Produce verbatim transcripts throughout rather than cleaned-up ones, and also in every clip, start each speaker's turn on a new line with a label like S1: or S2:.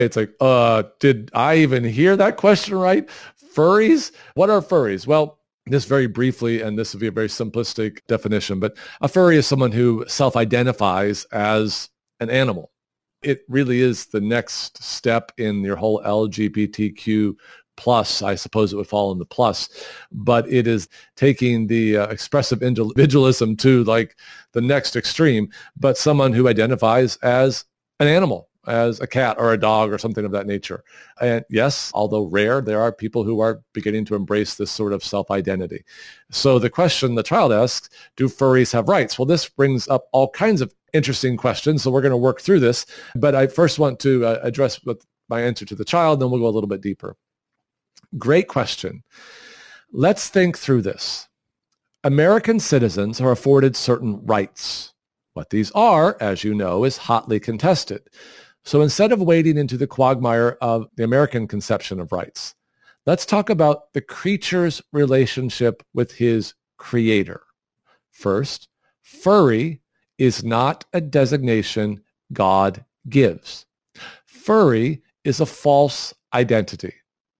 S1: It's like, uh, did I even hear that question right? Furries? What are furries? Well, this very briefly, and this would be a very simplistic definition, but a furry is someone who self-identifies as an animal. It really is the next step in your whole L G B T Q plus, I suppose it would fall in the plus, but it is taking the uh, expressive individualism to like the next extreme, but someone who identifies as an animal, as a cat or a dog or something of that nature. And yes, although rare, there are people who are beginning to embrace this sort of self-identity. So the question the child asks, do furries have rights? Well, this brings up all kinds of interesting questions. So we're going to work through this. But I first want to uh, address with my answer to the child, then we'll go a little bit deeper. Great question. Let's think through this. American citizens are afforded certain rights. What these are, as you know, is hotly contested. So instead of wading into the quagmire of the American conception of rights, let's talk about the creature's relationship with his creator. First, furry is not a designation God gives. Furry is a false identity.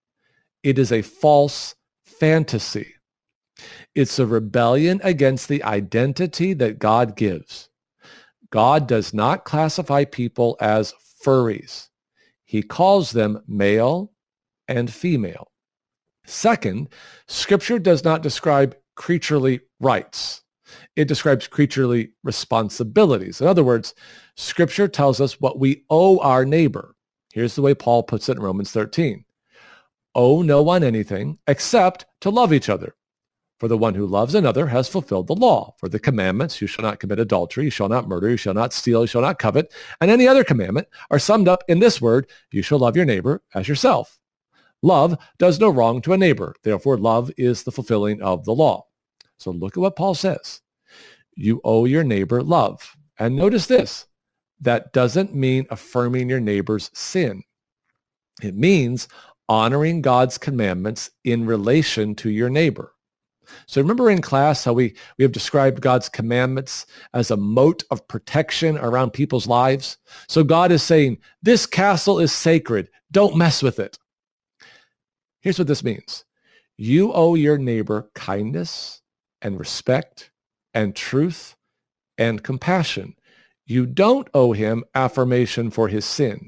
S1: It is a false fantasy. It's a rebellion against the identity that God gives. God does not classify people as furries. He calls them male and female. Second, Scripture does not describe creaturely rights. It describes creaturely responsibilities. In other words, Scripture tells us what we owe our neighbor. Here's the way Paul puts it in Romans thirteen. Owe no one anything except to love each other. For the one who loves another has fulfilled the law. For the commandments, you shall not commit adultery, you shall not murder, you shall not steal, you shall not covet, and any other commandment are summed up in this word, you shall love your neighbor as yourself. Love does no wrong to a neighbor. Therefore, love is the fulfilling of the law. So look at what Paul says. You owe your neighbor love. And notice this, that doesn't mean affirming your neighbor's sin. It means honoring God's commandments in relation to your neighbor. So remember in class how we, we have described God's commandments as a moat of protection around people's lives? So God is saying, this castle is sacred. Don't mess with it. Here's what this means. You owe your neighbor kindness and respect and truth and compassion. You don't owe him affirmation for his sin.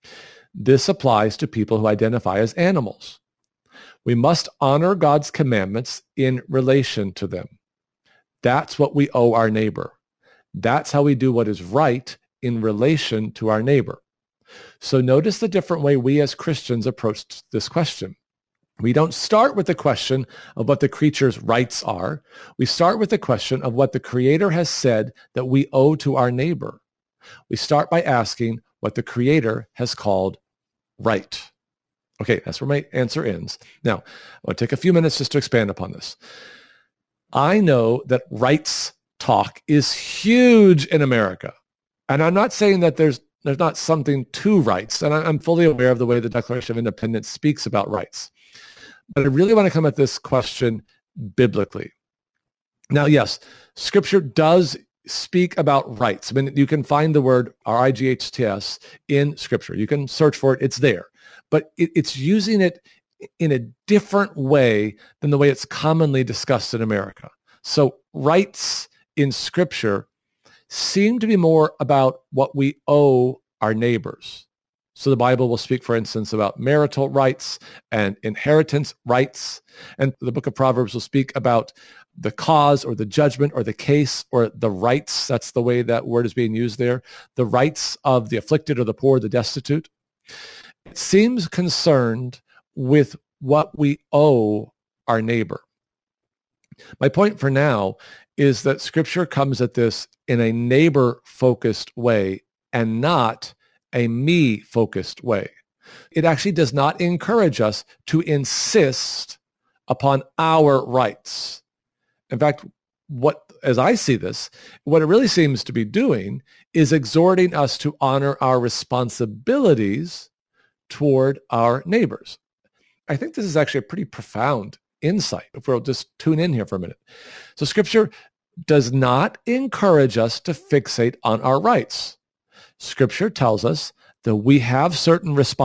S1: This applies to people who identify as animals. We must honor God's commandments in relation to them. That's what we owe our neighbor. That's how we do what is right in relation to our neighbor. So notice the different way we as Christians approach this question. We don't start with the question of what the creature's rights are. We start with the question of what the Creator has said that we owe to our neighbor. We start by asking what the Creator has called right. Okay, that's where my answer ends. Now, I'll take a few minutes just to expand upon this. I know that rights talk is huge in America. And I'm not saying that there's there's not something to rights. And I'm fully aware of the way the Declaration of Independence speaks about rights. But I really want to come at this question biblically. Now, yes, Scripture does speak about rights. I mean, you can find the word R I G H T S in Scripture. You can search for it. It's there. But it, it's using it in a different way than the way it's commonly discussed in America. So rights in Scripture seem to be more about what we owe our neighbors. So the Bible will speak, for instance, about marital rights and inheritance rights. And the book of Proverbs will speak about the cause or the judgment or the case or the rights. That's the way that word is being used there. The rights of the afflicted or the poor, the destitute. It seems concerned with what we owe our neighbor. My point for now is that Scripture comes at this in a neighbor-focused way and not a me-focused way. It actually does not encourage us to insist upon our rights. In fact, what, as I see this, what it really seems to be doing is exhorting us to honor our responsibilities toward our neighbors. I think this is actually a pretty profound insight, if we'll just tune in here for a minute. So Scripture does not encourage us to fixate on our rights. Scripture tells us that we have certain responsibilities